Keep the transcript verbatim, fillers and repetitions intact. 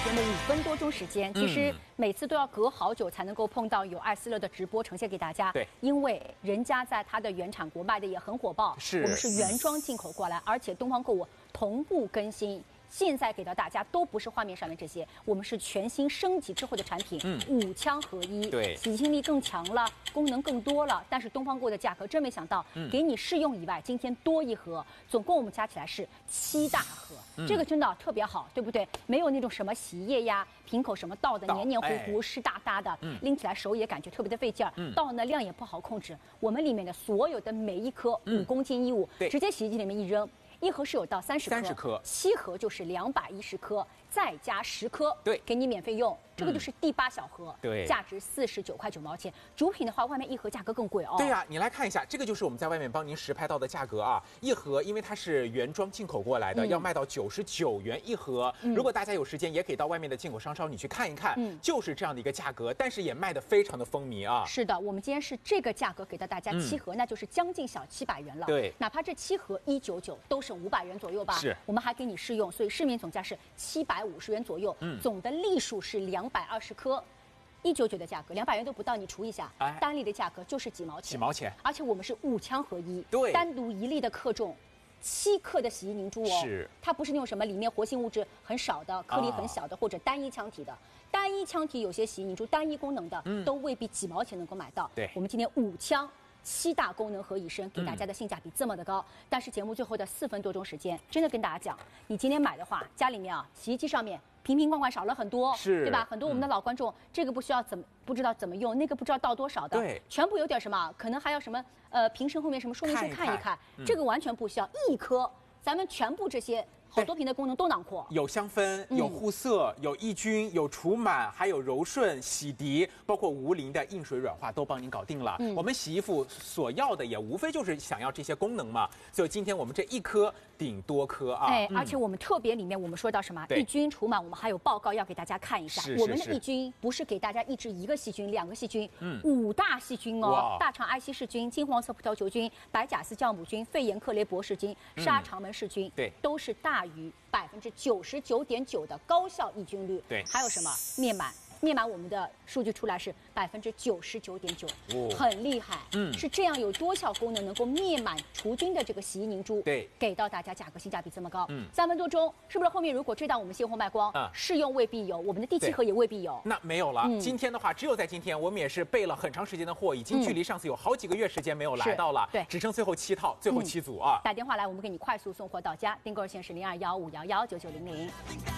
节目五分多钟时间，其实每次都要隔好久才能够碰到有爱思乐的直播呈现给大家。 对， 因为人家在它的原产国卖的也很火爆， 是我们是原装进口过来，而且东方购物同步更新。现在给到大家都不是画面上面这些，我们是全新升级之后的产品，嗯，五枪合一， 对， 洗清力更强了，功能更多了。但是东方购物的价格真没想到，嗯、给你试用以外，今天多一盒，总共我们加起来是七大盒，嗯、这个真的特别好，对不对？没有那种什么洗衣液呀、瓶口什么倒的黏黏糊糊、湿哒哒的，嗯、拎起来手也感觉特别的费劲儿，嗯、倒呢量也不好控制。我们里面的所有的每一颗五公斤衣物， 对， 直接洗衣机里面一扔。一盒是有到三十颗， 三十颗， 七盒就是两百一十颗，再加十颗， 对， 给你免费用。这个就是第八小盒， 对， 价值四十九块九毛钱。主品的话，外面一盒价格更贵哦。 对呀、啊，你来看一下，这个就是我们在外面帮您实拍到的价格啊。一盒因为它是原装进口过来的，嗯、要卖到九十九元一盒。嗯、如果大家有时间，也可以到外面的进口商超你去看一看，嗯、就是这样的一个价格，但是也卖得非常的风靡啊。 是的，我们今天是这个价格给到大家七盒，嗯、那就是将近小七百元了。 对， 哪怕这七盒一九九，都省五百元左右吧。 是， 我们还给你试用，所以市面总价是七百五十元左右，嗯、总的粒数是两百二十颗。一九九的价格，两百元都不到，你除一下，哎、单粒的价格就是几毛钱。 几毛钱， 而且我们是五枪合一， 对， 单独一粒的克重七克的洗衣凝珠哦， 是， 它不是那种什么里面活性物质很少的、颗粒很小的，啊、或者单一腔体的。单一腔体有些洗衣凝珠单一功能的，嗯、都未必几毛钱能够买到。 对， 我们今天五枪。七大功能合一身，给大家的性价比这么的高，嗯、但是节目最后的四分多钟时间，真的跟大家讲，你今天买的话，家里面啊，洗衣机上面瓶瓶罐罐少了很多， 是， 对吧？很多我们的老观众，嗯、这个不需要怎么不知道怎么用，那个不知道倒多少的， 对， 全部有点什么，可能还要什么呃瓶身后面什么说明书看一看， 看一看嗯、这个完全不需要，一颗，咱们全部这些。好多瓶的功能都囊括， 有香氛，有护色，嗯、有抑菌，有除螨，还有柔顺、洗涤，包括无磷的硬水软化都帮您搞定了。嗯、我们洗衣服所要的也无非就是想要这些功能嘛。所以今天我们这一颗顶多颗啊！ 哎，嗯、而且我们特别里面我们说到什么抑菌除螨，我们还有报告要给大家看一下。 是是是， 我们的抑菌不是给大家抑制一个细菌、两个细菌，嗯，五大细菌哦，大肠埃希氏菌、金黄色葡萄球菌、白甲丝酵母菌、肺炎克雷伯氏菌、沙肠门氏菌， 对， 都是大于百分之九十九点九的高效抑菌率。 对， 还有什么灭螨？灭螨我们的数据出来是百分之九十九点九，很厉害。嗯，是这样有多效功能能够灭螨除菌的这个洗衣凝珠， 对， 给到大家价格性价比这么高。嗯，三分多钟，是不是后面如果这档我们现货卖光，啊、试用未必有，我们的第七盒也未必有。 那没有了。嗯、今天的话，只有在今天，我们也是备了很长时间的货，已经距离上次有好几个月时间没有来到了。 对， 只剩最后七套，最后七组啊。 嗯、打电话来，我们给你快速送货到家。订购热线是零二幺五幺幺九九零零。